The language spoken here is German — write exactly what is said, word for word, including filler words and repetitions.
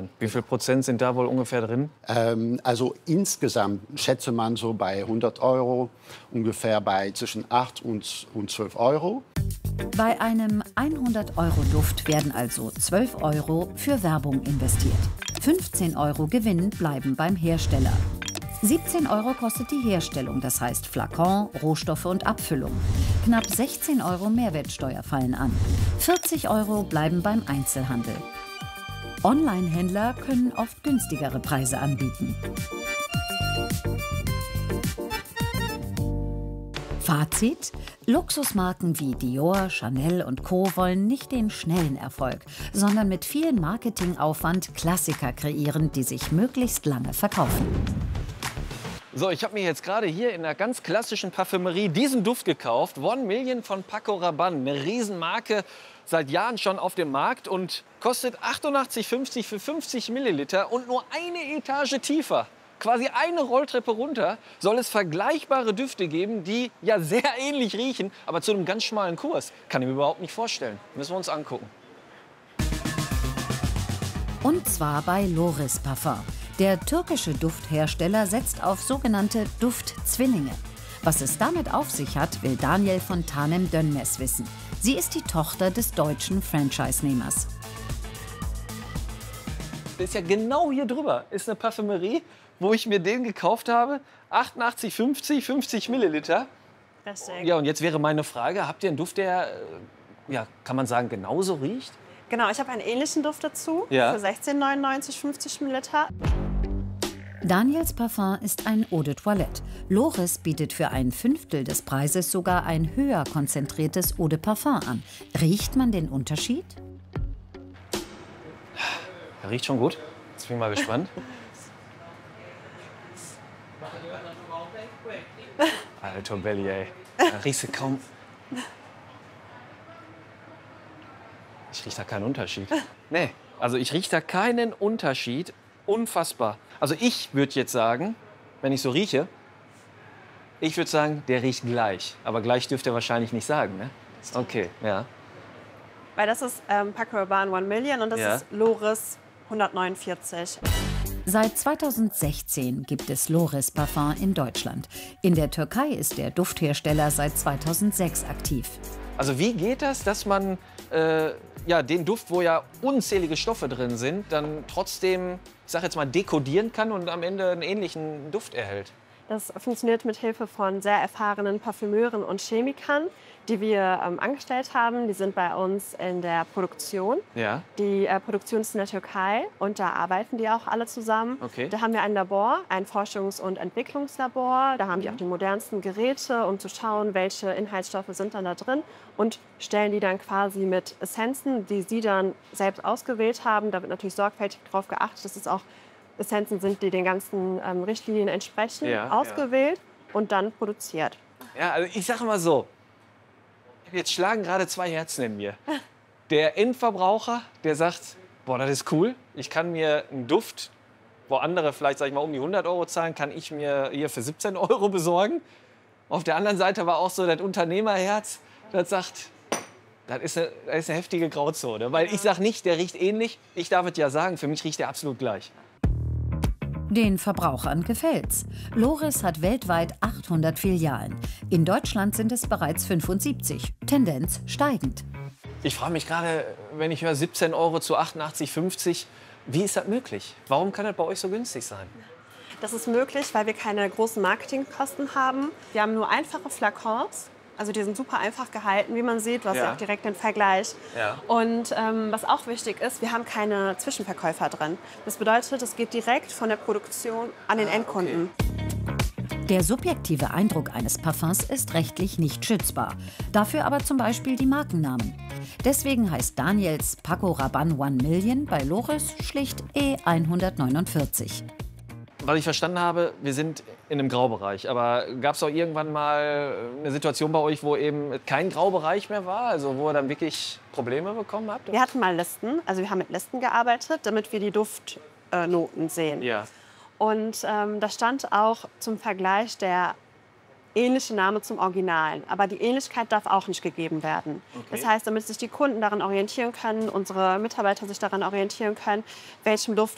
sagen? Wie viel Prozent sind da wohl ungefähr drin? Ähm, also insgesamt schätze man so bei hundert Euro ungefähr bei zwischen acht und, und zwölf Euro. Bei einem hundert-Euro-Duft werden also zwölf Euro für Werbung investiert. fünfzehn Euro Gewinn bleiben beim Hersteller. siebzehn Euro kostet die Herstellung, das heißt Flakon, Rohstoffe und Abfüllung. Knapp sechzehn Euro Mehrwertsteuer fallen an. vierzig Euro bleiben beim Einzelhandel. Online-Händler können oft günstigere Preise anbieten. Fazit: Luxusmarken wie Dior, Chanel und Co. wollen nicht den schnellen Erfolg, sondern mit viel Marketingaufwand Klassiker kreieren, die sich möglichst lange verkaufen. So, ich habe mir jetzt gerade hier in einer ganz klassischen Parfümerie diesen Duft gekauft. One Million von Paco Rabanne, eine Riesenmarke, seit Jahren schon auf dem Markt und kostet achtundachtzig fünfzig für fünfzig Milliliter und nur eine Etage tiefer. Quasi eine Rolltreppe runter soll es vergleichbare Düfte geben, die ja sehr ähnlich riechen, aber zu einem ganz schmalen Kurs. Kann ich mir überhaupt nicht vorstellen. Müssen wir uns angucken. Und zwar bei Loris Parfum. Der türkische Dufthersteller setzt auf sogenannte Duftzwillinge. Was es damit auf sich hat, will Daniel von Tanem Dönmez wissen. Sie ist die Tochter des deutschen Franchise-Nehmers. Das ist ja genau hier drüber. Ist eine Parfümerie, wo ich mir den gekauft habe. achtundachtzig fünfzig, fünfzig Milliliter. Richtig. Ja, und jetzt wäre meine Frage, habt ihr einen Duft, der, äh, ja, kann man sagen, genauso riecht? Genau, ich habe einen ähnlichen Duft dazu. Ja. Für sechzehn neunundneunzig, fünfzig Milliliter. Daniels Parfum ist ein Eau de Toilette. Loris bietet für ein Fünftel des Preises sogar ein höher konzentriertes Eau de Parfum an. Riecht man den Unterschied? Der riecht schon gut. Jetzt bin ich mal gespannt. Alter Belly, ey. Da riechst du kaum... Ich rieche da keinen Unterschied. Nee, also ich rieche da keinen Unterschied. Unfassbar. Also ich würde jetzt sagen, wenn ich so rieche, ich würde sagen, der riecht gleich. Aber gleich dürft ihr wahrscheinlich nicht sagen, ne? Okay, ja. Weil das ist ähm, Paco Rabanne One Million und das Ja. ist Loris hundertneunundvierzig. Seit zweitausendsechzehn gibt es Loris Parfum in Deutschland. In der Türkei ist der Dufthersteller seit zweitausendsechs aktiv. Also wie geht das, dass man äh, ja, den Duft, wo ja unzählige Stoffe drin sind, dann trotzdem, ich sag jetzt mal, dekodieren kann und am Ende einen ähnlichen Duft erhält? Das funktioniert mit Hilfe von sehr erfahrenen Parfümeuren und Chemikern, die wir ähm, angestellt haben. Die sind bei uns in der Produktion. Ja. Die äh, Produktion ist in der Türkei und da arbeiten die auch alle zusammen. Okay. Da haben wir ein Labor, ein Forschungs- und Entwicklungslabor. Da haben die auch die modernsten Geräte, um zu schauen, welche Inhaltsstoffe sind dann da drin und stellen die dann quasi mit Essenzen, die sie dann selbst ausgewählt haben. Da wird natürlich sorgfältig darauf geachtet, dass es auch Essenzen sind, die den ganzen ähm, Richtlinien entsprechen, Ja, ausgewählt und dann produziert. Ja, also ich sage mal so, jetzt schlagen gerade zwei Herzen in mir. Der Endverbraucher, der sagt, boah, das ist cool, ich kann mir einen Duft, wo andere vielleicht, sag ich mal, um die hundert Euro zahlen, kann ich mir hier für siebzehn Euro besorgen. Auf der anderen Seite war auch so das Unternehmerherz, das sagt, das ist eine, das ist eine heftige Grauzone. Weil ich sage nicht, der riecht ähnlich, ich darf es ja sagen, für mich riecht der absolut gleich. Den Verbrauchern gefällt's. Loris hat weltweit achthundert Filialen. In Deutschland sind es bereits fünfundsiebzig. Tendenz steigend. Ich frage mich gerade, wenn ich höre siebzehn Euro zu achtundachtzig fünfzig, wie ist das möglich? Warum kann das bei euch so günstig sein? Das ist möglich, weil wir keine großen Marketingkosten haben. Wir haben nur einfache Flakons. Also die sind super einfach gehalten, wie man sieht, was ja Ja. auch direkt den Vergleich. Ja. Und ähm, was auch wichtig ist, wir haben keine Zwischenverkäufer drin. Das bedeutet, es geht direkt von der Produktion an den Endkunden. Der subjektive Eindruck eines Parfums ist rechtlich nicht schützbar. Dafür aber zum Beispiel die Markennamen. Deswegen heißt Daniels Paco Rabanne One Million bei Loris schlicht E hundertneunundvierzig. Was ich verstanden habe, wir sind in einem Graubereich. Aber gab es auch irgendwann mal eine Situation bei euch, wo eben kein Graubereich mehr war? Also wo ihr dann wirklich Probleme bekommen habt? Wir hatten mal Listen, also wir haben mit Listen gearbeitet, damit wir die Duftnoten sehen. Ja. Und ähm, da stand auch zum Vergleich der ähnliche Name zum Originalen. Aber die Ähnlichkeit darf auch nicht gegeben werden. Okay. Das heißt, damit sich die Kunden daran orientieren können, unsere Mitarbeiter sich daran orientieren können, welchem Duft